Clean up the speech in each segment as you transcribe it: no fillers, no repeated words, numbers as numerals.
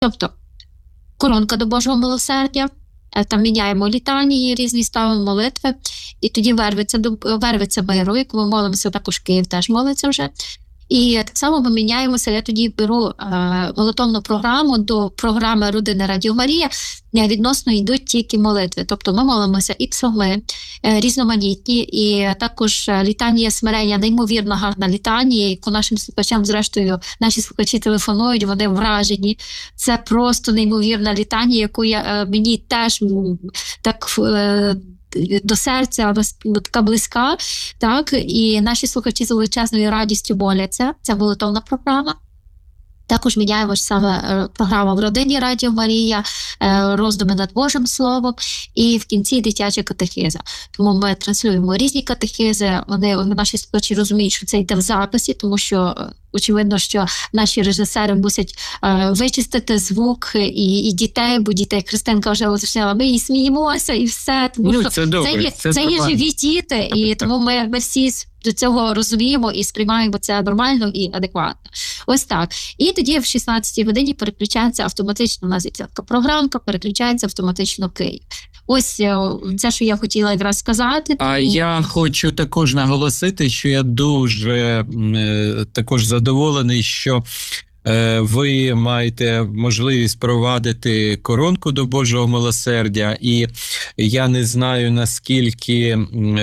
Тобто, коронка до Божого милосердя, там міняємо літанії, різні ставимо молитви, і тоді вервиться миру, яку ми молимося, також Київ теж молиться вже. І так само ми міняємося, я тоді беру молитовну програму до програми «Родина Радіо Марія», відносно йдуть тільки молитви. Тобто ми молимося і псалми різноманітні, і також літанія смирення, неймовірно гарна літанія, яку нашим слухачам, зрештою, наші слухачі телефонують, вони вражені. Це просто неймовірна літанія, яку мені теж так до серця, така близька, так, і наші слухачі з величезною радістю моляться. Це молитовна програма. Також міняємо ж саме програма в родині Радіо Марія, роздуми над Божим Словом, і в кінці дитяча катехиза. Тому ми транслюємо різні катехизи, наші слухачі розуміють, що це йде в записі, тому що очевидно, що наші режисери мусять вичистити звук і дітей, бо дітей Христинка вже уточнила, ми і сміємося, і все. Тому що це є живі діти, і тому ми всі до цього розуміємо і сприймаємо це нормально і адекватно. Ось так. І тоді в 16-й годині переключається автоматично, у нас є така програмка, переключається автоматично Київ. Ось це, що я хотіла якраз сказати. А я хочу також наголосити, що я дуже також задоволений, що ви маєте можливість провадити коронку до Божого милосердя, і я не знаю, наскільки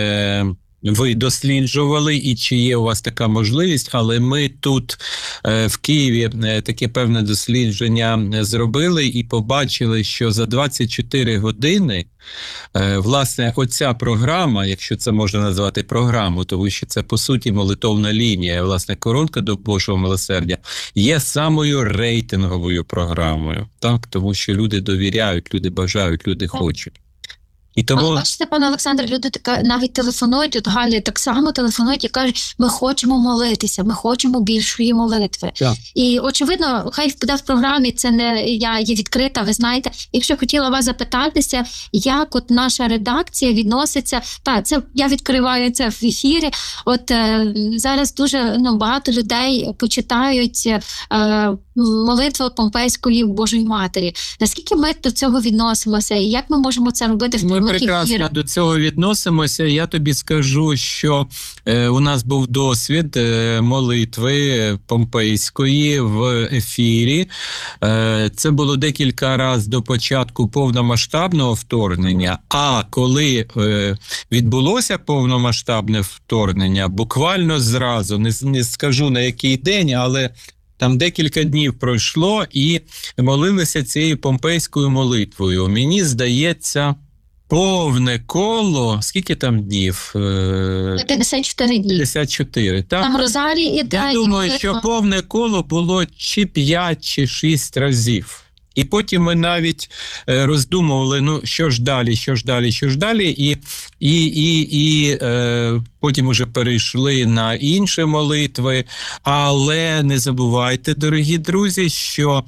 ви досліджували і чи є у вас така можливість, але ми тут в Києві таке певне дослідження зробили і побачили, що за 24 години власне оця програма, якщо це можна назвати програмою, тому що це по суті молитовна лінія, власне коронка до Божого милосердя, є самою рейтинговою програмою, так? Тому що люди довіряють, люди бажають, люди хочуть. І тому... Бачите, пане Олександр, люди навіть телефонують, от Галя так само телефонують і кажуть, ми хочемо молитися, ми хочемо більшої молитви. Yeah. І очевидно, хай буде в програмі, це не я є відкрита, ви знаєте. Якщо хотіла вас запитатися, як от наша редакція відноситься, це я відкриваю це в ефірі, от зараз дуже багато людей почитають молитву Помпейської Божої Матері. Наскільки ми до цього відносимося і як ми можемо це робити в прямих ефірах? Ми прекрасно до цього відносимося. Я тобі скажу, що у нас був досвід молитви Помпейської в ефірі. Це було декілька разів до початку повномасштабного вторгнення, а коли відбулося повномасштабне вторгнення, буквально зразу, не скажу на який день, але там декілька днів пройшло і молилися цією помпейською молитвою. Мені здається, повне коло, скільки там днів? 54 дні. 54, так? Там розарій і я думаю, що повне коло було чи 5, чи 6 разів. І потім ми навіть роздумували, що ж далі, і потім уже перейшли на інші молитви. Але не забувайте, дорогі друзі, що,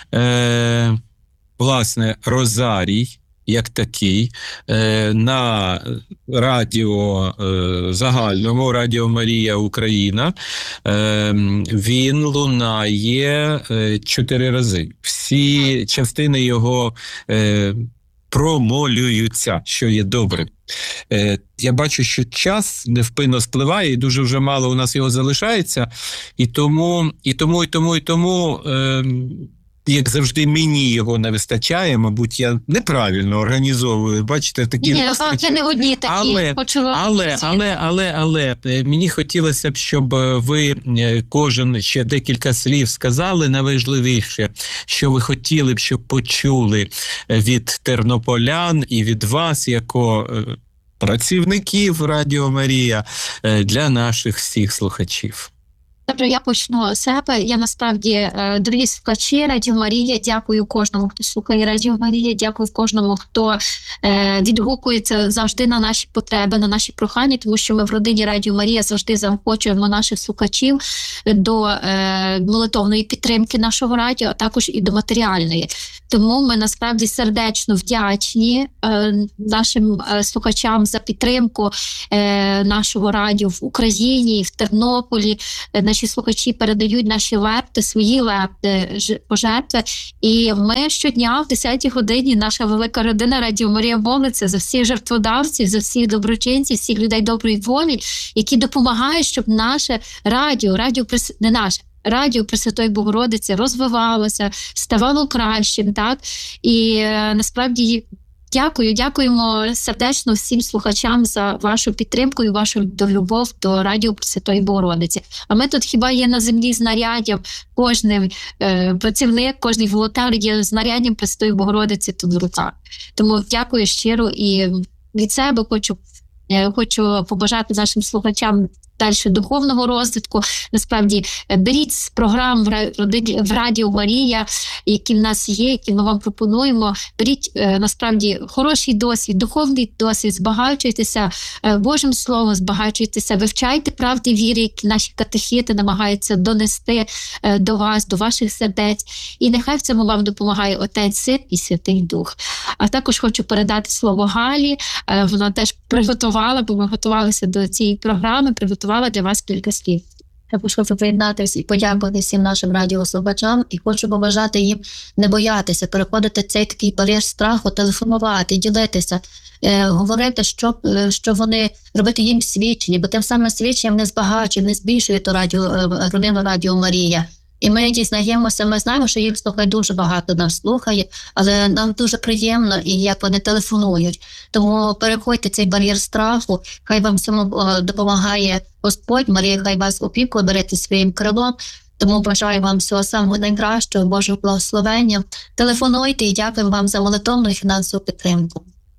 власне, розарій, як такий, на радіо загальному, Радіо Марія Україна, він лунає 4 рази. Всі частини його промолюються, що є добре. Я бачу, що час невпинно спливає, і дуже вже мало у нас його залишається, і тому як завжди, мені його не вистачає, мабуть, я неправильно організовую, бачите, такі... Ні, це не одні такі. Але мені хотілося б, щоб ви кожен ще декілька слів сказали, найважливіше, що ви хотіли б, щоб почули від тернополян і від вас, як працівників Радіо Марія, для наших всіх слухачів. Добре, я почну з себе. Я насправді, дорогі слухачі Радіо Марія, дякую кожному, хто слухає Радіо Марія, дякую кожному, хто відгукується завжди на наші потреби, на наші прохання, тому що ми в родині Радіо Марія завжди заохочуємо наших слухачів до молитовної підтримки нашого радіо, а також і до матеріальної. Тому ми насправді сердечно вдячні нашим слухачам за підтримку нашого радіо в Україні, в Тернополі. Наші слухачі передають наші лепти, свої лепти, пожертви. І ми щодня в 10-й годині, наша велика родина Радіо Марія молиться за всіх жертводавців, за всіх доброчинців, всіх людей доброї волі, які допомагають, щоб наше радіо Пресвятої Богородиці розвивалося, ставало кращим, так? І насправді дякуємо сердечно всім слухачам за вашу підтримку і вашу любов до Радіо Пресвятої Богородиці. А ми тут хіба є на землі знаряддям, кожен працівник, кожен волонтер є знаряддям Пресвятої Богородиці тут в руках. Тому дякую щиро і від себе хочу побажати нашим слухачам далі духовного розвитку. Насправді, беріть з програм в Радіо Марія, які в нас є, які ми вам пропонуємо. Беріть, насправді, хороший досвід, духовний досвід, збагачуйтеся Божим Словом, збагачуйтеся, вивчайте правди віри, які наші катехети намагаються донести до вас, до ваших сердець. І нехай в цьому вам допомагає Отець, Син і Святий Дух. А також хочу передати слово Галі. Вона теж приготувала, бо ми готувалися до цієї програми, приготувала для вас кілька слів. Я хочу приєднатися і подякувати всім нашим радіослухачам і хочу побажати їм не боятися, переходити цей такий бар'єр страху, телефонувати, ділитися, говорити, що вони, робити їм свідчення, бо тим самим свідченням не збагачує, не збільшує родину Радіо Марія. І ми дізнаємося, ми знаємо, що їх слухає дуже багато, нас слухає, але нам дуже приємно, і як вони телефонують. Тому переходьте цей бар'єр страху, хай вам цьому допомагає Господь, Марія, хай вас опікує, берете своїм крилом. Тому бажаю вам всього самого найкращого, Божого благословення. Телефонуйте і дякую вам за молитовну і фінансову підтримку.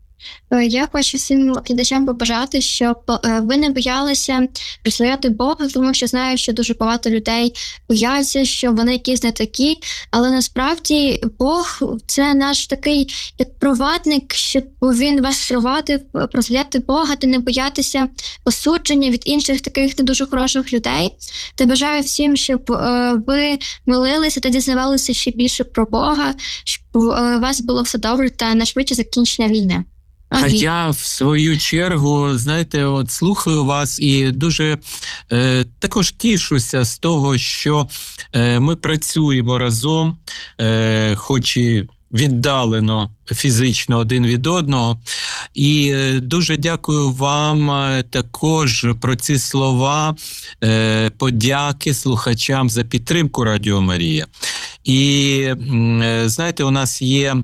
Я хочу всім глядачам побажати, щоб ви не боялися прислухати Бога, тому що знаю, що дуже багато людей бояться, що вони якісь не такі, але насправді Бог – це наш такий як провадник, щоб він вас провадив, прославляти Бога та не боятися осудження від інших таких не дуже хороших людей. Та бажаю всім, щоб ви молилися та дізнавалися ще більше про Бога, щоб у вас було все добре та найшвидше закінчення війни. А я, в свою чергу, знаєте, от слухаю вас і дуже також тішуся з того, що ми працюємо разом, хоч і віддалено фізично один від одного. І дуже дякую вам також про ці слова подяки слухачам за підтримку Радіо Марія. І, знаєте, у нас є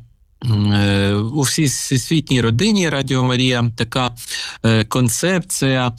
у всесвітній родині Радіо Марія така концепція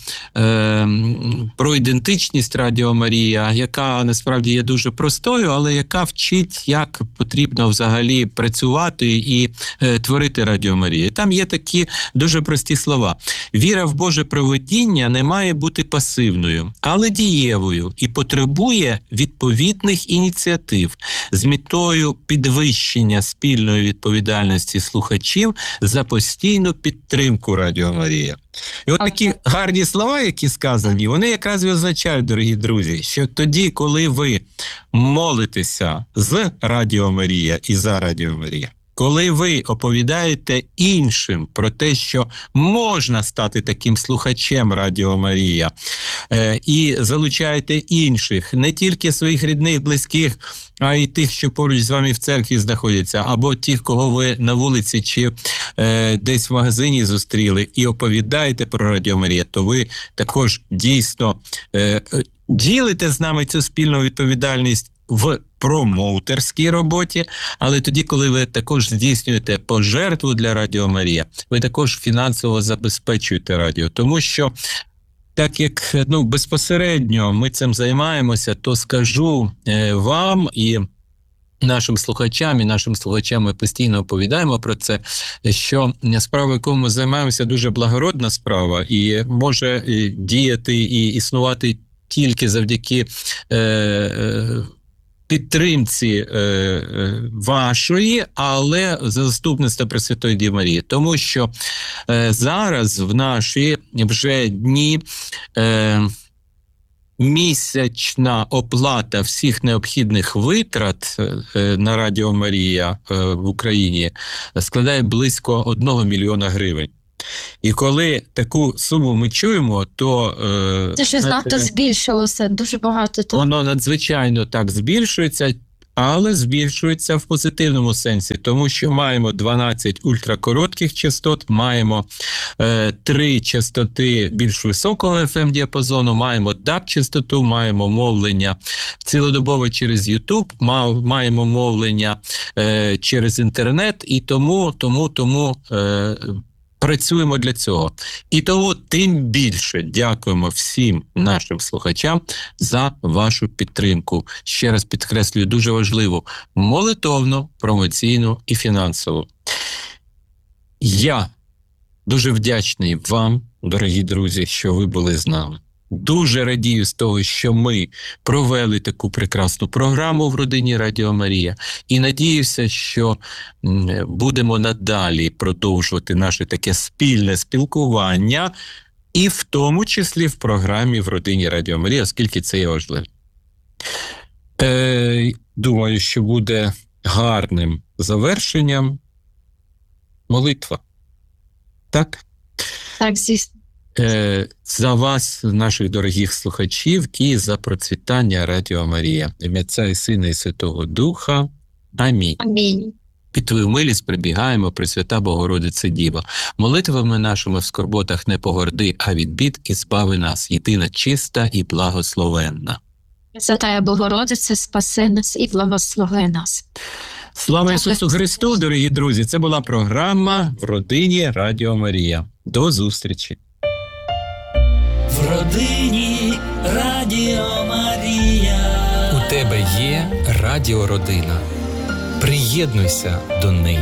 про ідентичність Радіо Марія, яка насправді є дуже простою, але яка вчить, як потрібно взагалі працювати і творити Радіо Марія. Там є такі дуже прості слова. Віра в Боже провидіння не має бути пасивною, але дієвою і потребує відповідних ініціатив з метою підвищення спільної відповідальності слухачів за постійну підтримку Радіо Марія. І от такі гарні слова, які сказані, вони якраз і означають, дорогі друзі, що тоді, коли ви молитеся з Радіо Марія і за Радіо Марія, коли ви оповідаєте іншим про те, що можна стати таким слухачем Радіо Марія, і залучаєте інших, не тільки своїх рідних, близьких, а й тих, що поруч з вами в церкві знаходяться, або тих, кого ви на вулиці чи десь в магазині зустріли, і оповідаєте про Радіо Марія, то ви також дійсно ділите з нами цю спільну відповідальність в промоутерській роботі, але тоді, коли ви також здійснюєте пожертву для Радіо Марія, ви також фінансово забезпечуєте радіо. Тому що, так як безпосередньо ми цим займаємося, то скажу вам і нашим слухачам ми постійно оповідаємо про це, що справа, якою ми займаємося, дуже благородна справа і може діяти і існувати тільки завдяки підтримці вашої, але за заступництва Пресвятої Діви Марії. Тому що зараз в наші вже дні місячна оплата всіх необхідних витрат на Радіо Марія в Україні складає близько 1 мільйона гривень. І коли таку суму ми чуємо, то Це щось надто збільшилося, дуже багато. воно надзвичайно так збільшується, але збільшується в позитивному сенсі, тому що маємо 12 ультракоротких частот, маємо 3 частоти більш високого FM-діапазону, маємо DAB-частоту, маємо мовлення цілодобово через YouTube, маємо мовлення через інтернет, і тому працюємо для цього. І тому тим більше дякуємо всім нашим слухачам за вашу підтримку. Ще раз підкреслюю, дуже важливу – молитовну, промоційну і фінансову. Я дуже вдячний вам, дорогі друзі, що ви були з нами. Дуже радію з того, що ми провели таку прекрасну програму в родині Радіо Марія. І надіюся, що будемо надалі продовжувати наше таке спільне спілкування, і в тому числі в програмі в родині Радіо Марія, оскільки це є важливо. Думаю, що буде гарним завершенням молитва. Так? Так, звісно. За вас, наших дорогих слухачів, і за процвітання Радіо Марія. Ім'я Отця і Сина і Святого Духа. Амінь. Амінь. Під Твою милість прибігаємо, Пресвята Богородице Діво. Молитвами нашими в скорботах не погорди, а від бід і збави нас, єдина чиста і благословенна. Святая Богородице, спаси нас і благослови нас. Слава Ісусу Христу, дорогі друзі! Це була програма «В родині Радіо Марія». До зустрічі! В родині Радіо Марія. У тебе є радіородина. Приєднуйся до неї.